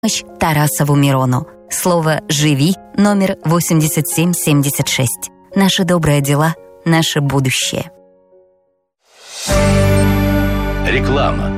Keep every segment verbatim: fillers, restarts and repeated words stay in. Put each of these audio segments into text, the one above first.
Тарасову Мирону. Слово «Живи» номер восемьдесят семь семьдесят шесть. Наши добрые дела, наше будущее. Реклама.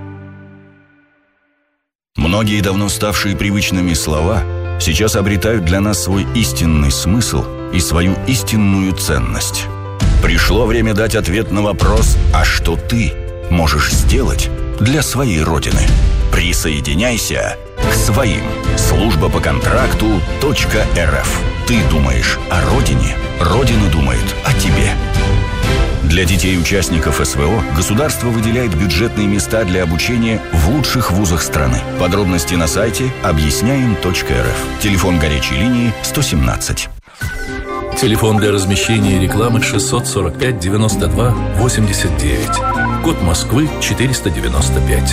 Многие давно ставшие привычными слова сейчас обретают для нас свой истинный смысл и свою истинную ценность. Пришло время дать ответ на вопрос: а что ты можешь сделать для своей Родины? Присоединяйся к своим. Служба по контракту .рф. Ты думаешь о Родине, Родина думает о тебе. Для детей-участников СВО государство выделяет бюджетные места для обучения в лучших вузах страны. Подробности на сайте объясняем точка эр эф. Телефон горячей линии сто семнадцать. Телефон для размещения рекламы шестьсот сорок пять девяносто два восемьдесят девять. Код Москвы четыреста девяносто пять.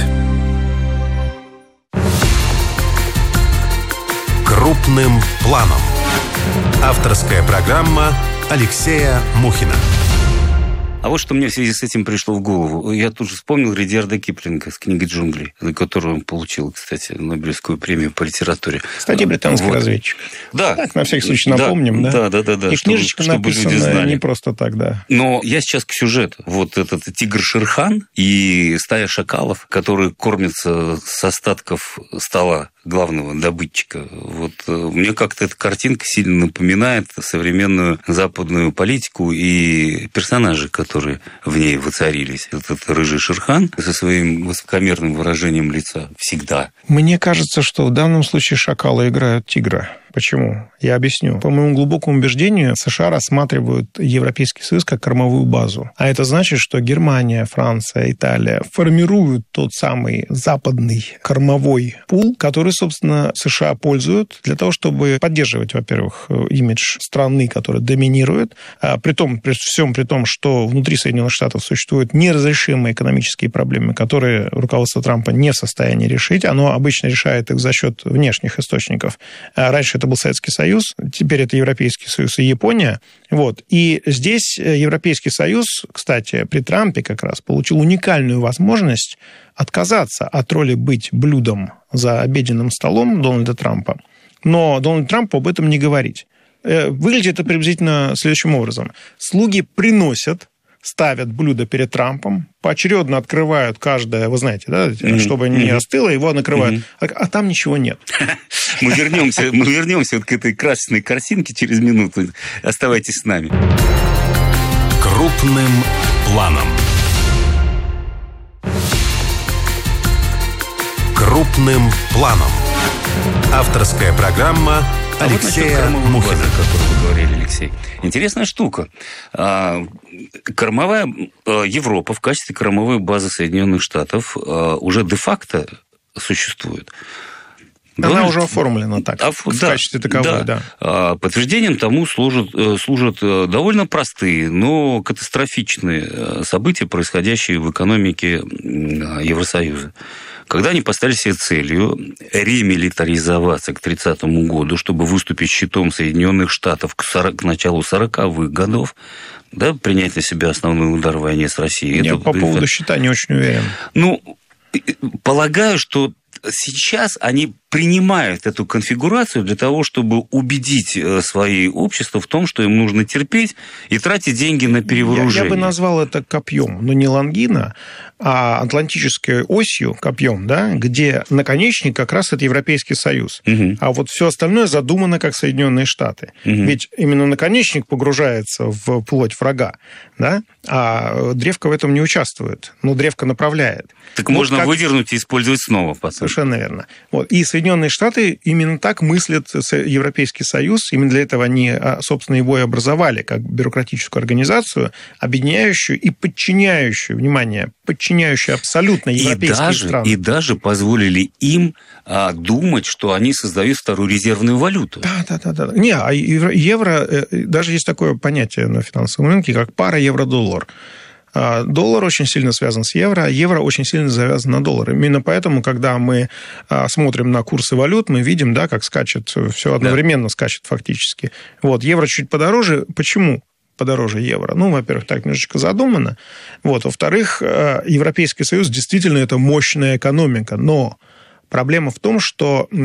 Крупным планом. Авторская программа Алексея Мухина. А вот что мне в связи с этим пришло в голову. Я тут же вспомнил Редьярда Киплинга с книгой «Джунгли», за которую он получил, кстати, Нобелевскую премию по литературе. Кстати, британский вот. разведчик. Да. Так, на всякий случай напомним, да? Да, да, да. да И книжечка чтобы, чтобы написана не просто так, да. Но я сейчас к сюжету. Вот этот тигр Шерхан и стая шакалов, которые кормятся с остатков стола главного добытчика. Вот мне как-то эта картинка сильно напоминает современную западную политику и персонажи, которые в ней воцарились. Этот рыжий Шерхан со своим высокомерным выражением лица всегда. Мне кажется, что в данном случае шакалы играют тигра. Почему? Я объясню. По моему глубокому убеждению, США рассматривают Европейский Союз как кормовую базу. А это значит, что Германия, Франция, Италия формируют тот самый западный кормовой пул, который, собственно, США пользуют для того, чтобы поддерживать, во-первых, имидж страны, которая доминирует. А при том, при всем при том, что внутри Соединенных Штатов существуют неразрешимые экономические проблемы, которые руководство Трампа не в состоянии решить. Оно обычно решает их за счет внешних источников. Раньше это был Советский Союз, теперь это Европейский Союз и Япония. Вот. И здесь Европейский Союз, кстати, при Трампе как раз получил уникальную возможность отказаться от роли быть блюдом за обеденным столом Дональда Трампа, но Дональд Трампу об этом не говорить. Выглядит это приблизительно следующим образом. Слуги приносят, ставят блюдо перед Трампом, поочередно открывают каждое, вы знаете, да, mm-hmm. чтобы не остыло, его накрывают, mm-hmm. а, а там ничего нет. Мы вернемся, мы вернемся вот к этой красочной картинке через минуту. Оставайтесь с нами. Крупным планом. Крупным планом. Авторская программа Алексея а вот Мухина. Базы, о которой вы говорили, Алексей. Интересная штука. Кормовая Европа в качестве кормовой базы Соединенных Штатов уже де-факто существует. Она Дональд... уже оформлена так, а, в да, качестве таковой, да. да. Подтверждением тому служат, служат довольно простые, но катастрофичные события, происходящие в экономике Евросоюза. Когда они поставили себе целью ремилитаризоваться к тридцатому году, чтобы выступить щитом Соединенных Штатов к, сорок, к началу сороковых годов, да, принять на себя основной удар в войне с Россией. Я это, по поводу это... щита не очень уверен. Ну, полагаю, что сейчас они принимают эту конфигурацию для того, чтобы убедить свои общества в том, что им нужно терпеть и тратить деньги на перевооружение. Я, я бы назвал это копьем, но не лонгина, а атлантической осью копьем, да, где наконечник как раз это Европейский Союз. Угу. А вот все остальное задумано как Соединенные Штаты. Угу. Ведь именно наконечник погружается в плоть врага, да, а древко в этом не участвует. Но древко направляет. Так вот можно как... выдернуть и использовать снова, по сути. Совершенно верно. Вот. И Соединенные Штаты именно так мыслят Европейский Союз. Именно для этого они, собственно, его и образовали как бюрократическую организацию, объединяющую и подчиняющую, внимание, подчиняющую абсолютно европейские и даже, страны. И даже позволили им а, думать, что они создают вторую резервную валюту. Да, да, да. да. Не, а евро, даже есть такое понятие на финансовом рынке, как пара евро-доллар. Доллар очень сильно связан с евро, а евро очень сильно завязан на доллар. Именно поэтому, когда мы смотрим на курсы валют, мы видим, да, как скачет, все одновременно да. скачет фактически. Вот, евро чуть подороже. Почему подороже евро? Ну, во-первых, так немножечко задумано. Вот, во-вторых, Европейский Союз действительно это мощная экономика, но Проблема в том, что